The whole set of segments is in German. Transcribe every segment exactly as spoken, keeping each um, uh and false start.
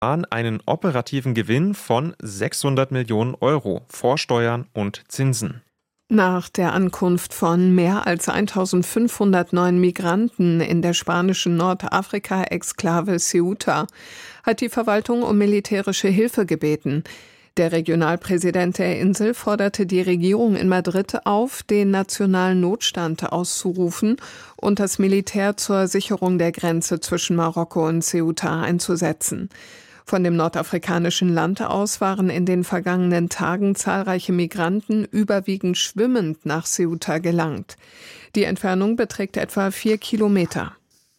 einen operativen Gewinn von sechshundert Millionen Euro vor Steuern und Zinsen. Nach der Ankunft von mehr als eintausendfünfhundert neuen Migranten in der spanischen Nordafrika-Exklave Ceuta hat die Verwaltung um militärische Hilfe gebeten. Der Regionalpräsident der Insel forderte die Regierung in Madrid auf, den nationalen Notstand auszurufen und das Militär zur Sicherung der Grenze zwischen Marokko und Ceuta einzusetzen. Von dem nordafrikanischen Land aus waren in den vergangenen Tagen zahlreiche Migranten überwiegend schwimmend nach Ceuta gelangt. Die Entfernung beträgt etwa vier Kilometer.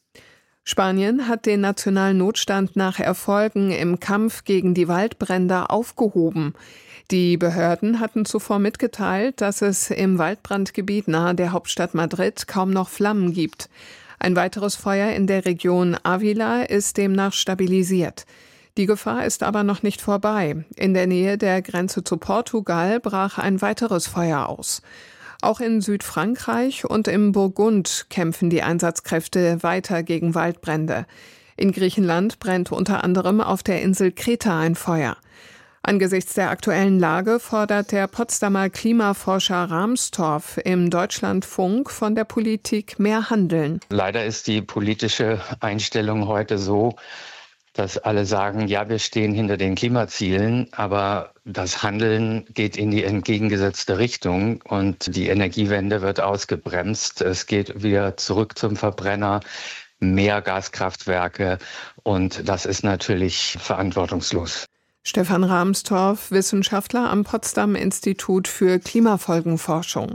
Spanien hat den nationalen Notstand nach Erfolgen im Kampf gegen die Waldbrände aufgehoben. Die Behörden hatten zuvor mitgeteilt, dass es im Waldbrandgebiet nahe der Hauptstadt Madrid kaum noch Flammen gibt. Ein weiteres Feuer in der Region Ávila ist demnach stabilisiert. Die Gefahr ist aber noch nicht vorbei. In der Nähe der Grenze zu Portugal brach ein weiteres Feuer aus. Auch in Südfrankreich und im Burgund kämpfen die Einsatzkräfte weiter gegen Waldbrände. In Griechenland brennt unter anderem auf der Insel Kreta ein Feuer. Angesichts der aktuellen Lage fordert der Potsdamer Klimaforscher Rahmstorff im Deutschlandfunk von der Politik mehr Handeln. Leider ist die politische Einstellung heute so, dass alle sagen, ja, wir stehen hinter den Klimazielen, aber das Handeln geht in die entgegengesetzte Richtung und die Energiewende wird ausgebremst. Es geht wieder zurück zum Verbrenner, mehr Gaskraftwerke und das ist natürlich verantwortungslos. Stefan Rahmstorff, Wissenschaftler am Potsdam Institut für Klimafolgenforschung.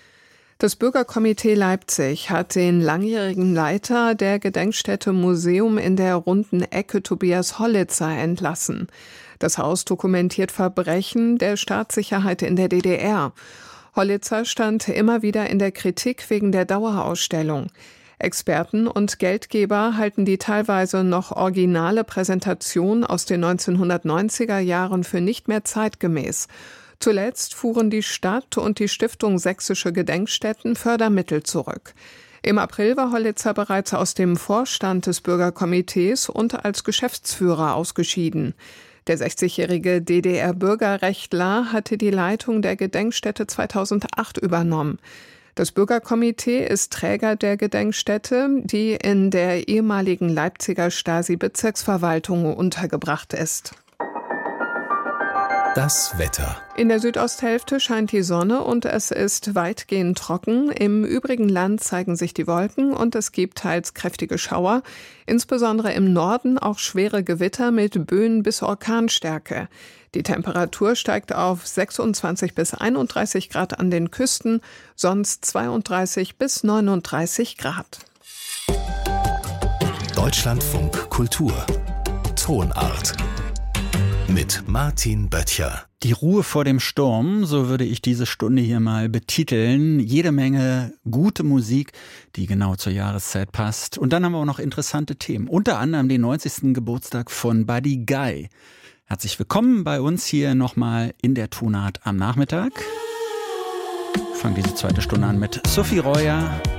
Das Bürgerkomitee Leipzig hat den langjährigen Leiter der Gedenkstätte Museum in der Runden Ecke Tobias Hollitzer entlassen. Das Haus dokumentiert Verbrechen der Staatssicherheit in der D D R. Hollitzer stand immer wieder in der Kritik wegen der Dauerausstellung. Experten und Geldgeber halten die teilweise noch originale Präsentation aus den neunzehnhundertneunziger Jahren für nicht mehr zeitgemäß. Zuletzt fuhren die Stadt und die Stiftung Sächsische Gedenkstätten Fördermittel zurück. Im April war Hollitzer bereits aus dem Vorstand des Bürgerkomitees und als Geschäftsführer ausgeschieden. Der sechzigjährige D D R-Bürgerrechtler hatte die Leitung der Gedenkstätte zweitausendacht übernommen. Das Bürgerkomitee ist Träger der Gedenkstätte, die in der ehemaligen Leipziger Stasi-Bezirksverwaltung untergebracht ist. Das Wetter. In der Südosthälfte scheint die Sonne und es ist weitgehend trocken. Im übrigen Land zeigen sich die Wolken und es gibt teils kräftige Schauer. Insbesondere im Norden auch schwere Gewitter mit Böen bis Orkanstärke. Die Temperatur steigt auf sechsundzwanzig bis einunddreißig Grad an den Küsten, sonst zweiunddreißig bis neununddreißig Grad. Deutschlandfunk Kultur. Tonart. Mit Martin Böttcher. Die Ruhe vor dem Sturm, so würde ich diese Stunde hier mal betiteln. Jede Menge gute Musik, die genau zur Jahreszeit passt. Und dann haben wir auch noch interessante Themen. Unter anderem den neunzigsten Geburtstag von Buddy Guy. Herzlich willkommen bei uns hier nochmal in der Tonart am Nachmittag. Ich fange diese zweite Stunde an mit Sophie Reuer